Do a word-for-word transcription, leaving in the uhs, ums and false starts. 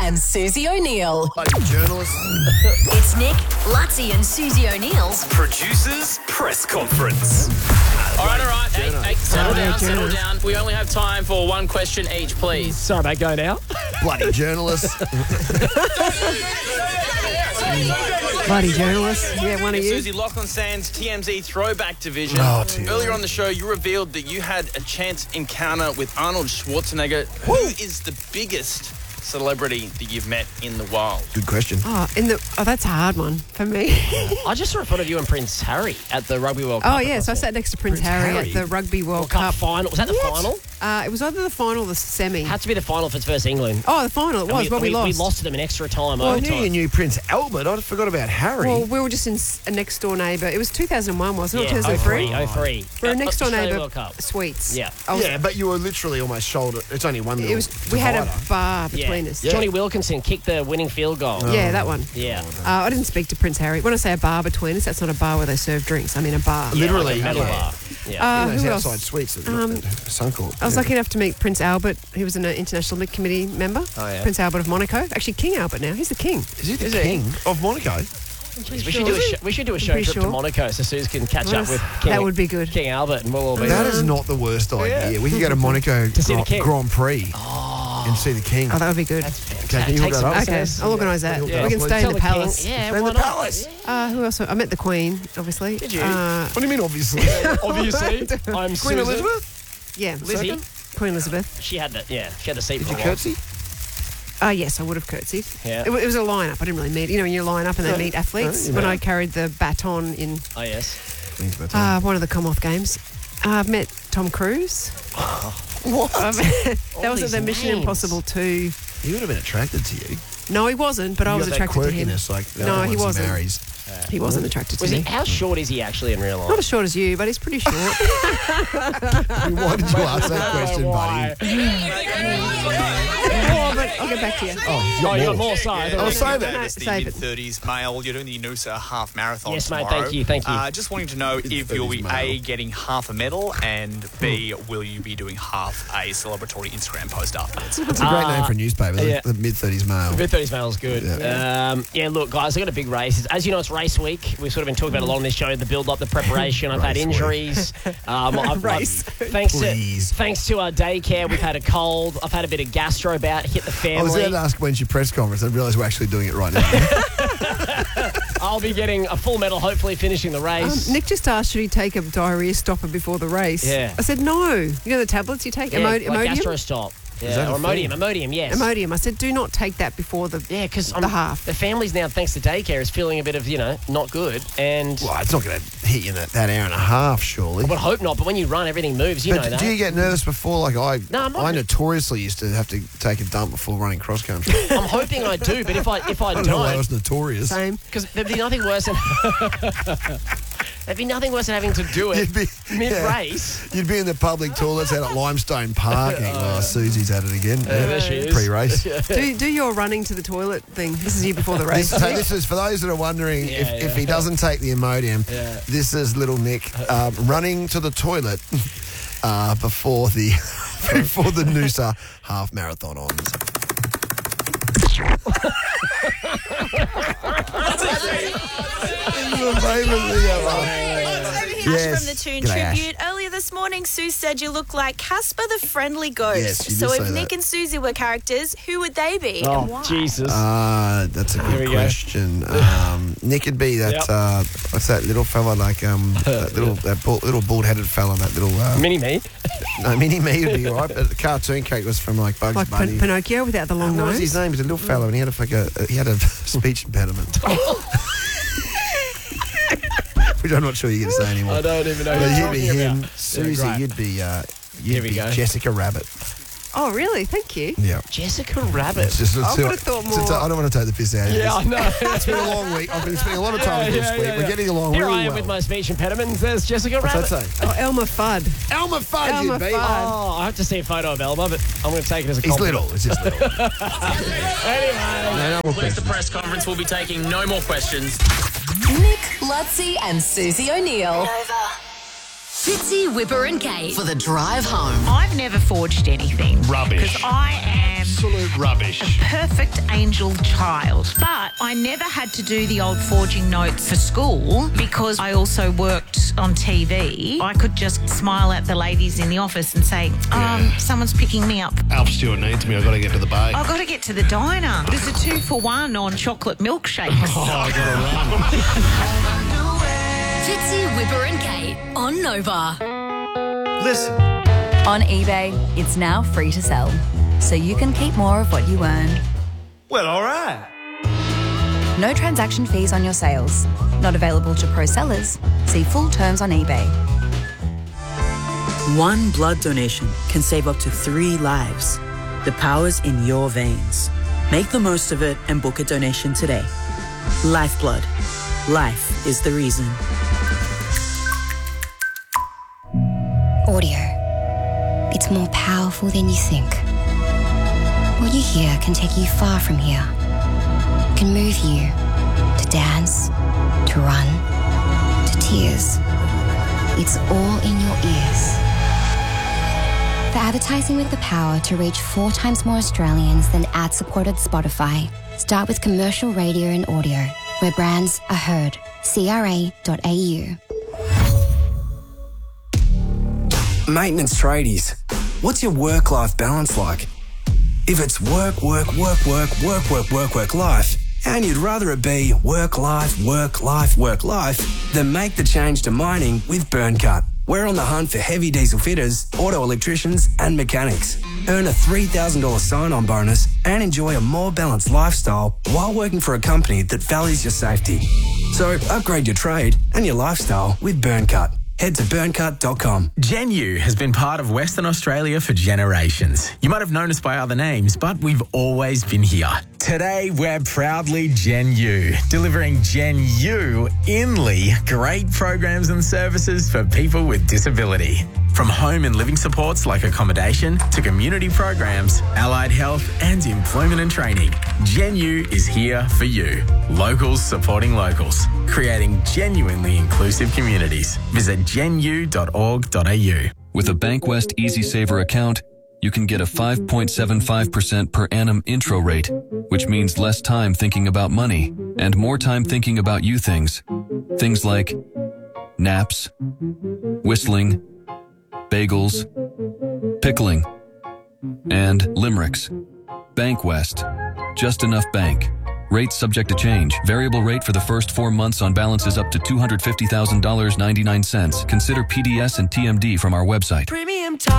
and Susie O'Neill. Journalist. It's Nick, Lutzi and Susie O'Neill's Producers Press Conference. All right, all right. Hey, hey, settle down, settle down. We only have time for one question each, please. Sorry, mate, go now. Bloody journalist. Bloody journalist. Yeah, one of you. Susie, Lachlan Sands, T M Z Throwback Division. Oh, T M Z. Earlier on the show, you revealed that you had a chance encounter with Arnold Schwarzenegger. Who is the biggest celebrity that you've met in the wild? Good question. Oh, in the oh, that's a hard one for me. I just saw a photo of you and Prince Harry at the Rugby World Cup. Oh, yeah, so I sat next to Prince, Prince Harry, Harry? at the Rugby World, World Cup Cup. final. Was that the What? final? Uh, it was either the final or the semi. Had to be the final if it's versus England. Oh, the final it And was, but we, we, lost. we lost to them in extra time. Well, I overtime. knew you knew Prince Albert. I forgot about Harry. Well, we were just in s- a next door neighbour. It was two thousand one, wasn't it? Yeah, Or two thousand three? oh three. We're a next door Australia neighbour. World Cup. Sweets. Yeah. I was- yeah, but you were literally almost shoulder. It's only one little It was. We had a divider. bar Yeah. between us. Johnny Wilkinson kicked the winning field goal. Yeah, that one. Yeah. Uh, I didn't speak to Prince Harry. When I say a bar between us, that's not a bar where they serve drinks. I mean a bar. Literally, Yeah, like a metal yeah. bar. Yeah. Uh, Those who outside else? suites that Um, um, Suncorp. I was lucky enough to meet Prince Albert. He was an uh, international Olympic committee member. Oh, yeah. Prince Albert of Monaco. Actually, King Albert now. He's the king. Is he the Is he? king of Monaco? we, should do a sh- we should do a show pretty trip to sure. Monaco so Suze can catch Yes, up with King, that would be good. King Albert and we'll all be That is not the worst idea. We could go to Monaco To see the Grand, king. Grand Prix and see the king. Oh, that would be good. Okay, can you hook that up? Okay, I'll organise that. Yeah. We can stay Tell in the King- palace. Yeah, Stay in why the not? palace. Uh, who else? I met the Queen, obviously. Did you? Uh, What do you mean, obviously? Obviously, I'm Queen Susan. Elizabeth? yeah, Lizzie. Queen Elizabeth. She had that. Yeah, she had the seat. Did for you a while. curtsy? Uh, yes, I would have curtsied. Yeah. It, wa- it was a line-up. I didn't really meet. You know, when you line up and they No, meet athletes. no, When no. I carried the baton in Oh yes. Queen's baton. uh, one of the Commonwealth Games. Uh, I've met Tom Cruise. What? I've- that was at these the Mission names. Impossible two. He would have been attracted to you. No, he wasn't, but I You was got attracted that to him. quirkiness, like the No, other he ones wasn't. marries. He wasn't attracted to Was me. he? How short is he actually in real life? Not as short as you, but he's pretty short. Why did you ask that question, buddy? oh, but I'll get back to you. Oh, you Oh, you got got more. more. Sorry. I'll save No, it. no, It's the save mid it. thirties male. You're doing the Noosa half marathon Yes, mate, tomorrow. thank you, thank you. Uh, just wanting to know if you'll be mid-thirties A, male. getting half a medal, and B, will you be doing half a celebratory Instagram post afterwards? It's a great name for a newspaper. the- yeah. The mid-thirties male. Mid thirties male's good. Yeah. Yeah. Um, yeah, look, guys, I've got a big race. It's- As you know, it's race week. We've sort of been talking about a lot on this show, the build-up, the preparation. I've had Race week. injuries. Um, I've, Race. I've, thanks, to, Please. thanks to our daycare, we've had a cold. I've had a bit of gastro bout, hit the I was family. there to ask when's your press conference. I realised we're actually doing it right now. I'll be getting a full medal, hopefully finishing the Um, race. Nick just asked, should he take a diarrhea stopper before the race? Yeah. I said, no. You know the tablets you take? yeah, Imod- like Imodium? gastro stop. Yeah, that a or Imodium, thing? Imodium, yes. Imodium. I said, do not take that before the... Yeah, because The half. The family's now, thanks to daycare, is feeling a bit of, you know, not good. And Well, it's not going to hit you in that, that hour and a half, surely. I would hope not, but when you run, everything moves, you know But that. do you get nervous before? Like I, No, I'm not- I notoriously used to have to take a dump before running cross country. I'm hoping I do, but if I if I I don't know why I don't, was notorious. Same. because there'd be nothing worse than there'd be nothing worse than having to do it You'd be mid-race. Yeah. You'd be in the public toilets out at Limestone Parking. Oh, Susie's at it again. Yeah, there she is. Pre-race. Do, do your running to the toilet thing. This is you before the race. This, so this is for those that are wondering Yeah, if, yeah. if he doesn't take the Imodium. Yeah. This is little Nick uh, running to the toilet uh, before the before the Noosa half marathon on. Ash Yes. from the Toon G'day, Ash. Tribute. Earlier this morning, Sue said you look like Casper the Friendly Ghost. Yes, you so did if say Nick that. and Susie were characters, who would they be and Oh, why? Jesus. Uh, that's a Here we good go. question. Um, Nick would be that. Yep. Uh, what's that little fella like? Um, that little that bald, little bald-headed fella. That little. Uh, Mini-me. no, Mini Me would be all right. But the cartoon character was from like Bugs Like Bunny. Pin- Pinocchio without the long what was nose. his name? He was a little fella, and he had a like a he had a speech impediment. Which I'm not sure you can say anymore. I don't even know But who you'd you're be talking him, about. Susie. Yeah, great. you'd be uh, Here you'd we be go. Jessica Rabbit. Oh, really? Thank you. Yeah. Jessica Rabbit. It's just, it's I too- would've thought it's- it's- more- I don't want to take the piss out of you. Yeah, I know. It's been a long week. I've been spending a lot of time Yeah, with yeah, this week. yeah, We're yeah. getting along Here really I am well. with my speech impediment. There's Jessica What's Rabbit. that say? Oh, Elmer Fudd. Elmer Fudd, Elmer you'd be. Fudd. Oh, I have to see a photo of Elmer, but I'm going to take it as a He's compliment. little. It's just little. Anyway. No, no more Where's the questions. press conference? We'll be taking no more questions. Nick, Lutzi and Susie O'Neill. Nova. Fitzy, Whipper and Kate for the drive home. I've never forged anything. Rubbish. Because I am Absolute rubbish. a perfect angel child. But I never had to do the old forging notes for school because I also worked on T V. I could just smile at the ladies in the office and say, um, Yeah. someone's picking me up. Alf Stewart needs me. I've got to get to the bay. I've got to get to the diner. There's a two for one on chocolate milkshake. Oh, I got to run. Fitzy, Whipper and Kate on Nova. Listen. On eBay, it's now free to sell, so you can keep more of what you earn. Well, all right. No transaction fees on your sales. Not available to pro sellers. See full terms on eBay. One blood donation can save up to three lives. The power's in your veins. Make the most of it and book a donation today. Lifeblood. Life is the reason. Audio. It's more powerful than you think. What you hear can take you far from here. Can move you to dance, to run, to tears. It's all in your ears. For advertising with the power to reach four times more Australians than ad-supported Spotify, start with commercial radio and audio, where brands are heard. C R A dot A U. Maintenance tradies, what's your work-life balance like? If it's work, work, work, work, work, work, work, work, life, and you'd rather it be work, life, work, life, work, life, then make the change to mining with BurnCut. We're on the hunt for heavy diesel fitters, auto electricians, and mechanics. Earn a three thousand dollars sign-on bonus and enjoy a more balanced lifestyle while working for a company that values your safety. So upgrade your trade and your lifestyle with BurnCut. Head to burn cut dot com. Genu has been part of Western Australia for generations. You might have known us by other names, but we've always been here. Today, we're proudly Genu, delivering Genu Inly great programs and services for people with disability. From home and living supports like accommodation to community programs, allied health and employment and training, Genu is here for you. Locals supporting locals, creating genuinely inclusive communities. Visit genu dot org dot a u. With a Bankwest EasySaver account, you can get a five point seven five percent per annum intro rate, which means less time thinking about money and more time thinking about you things. Things like naps, whistling, bagels, pickling, and limericks. Bankwest. Just enough bank. Rates subject to change. Variable rate for the first four months on balances up to two hundred fifty thousand dollars and ninety-nine cents. Consider P D S and T M D from our website. Premium time.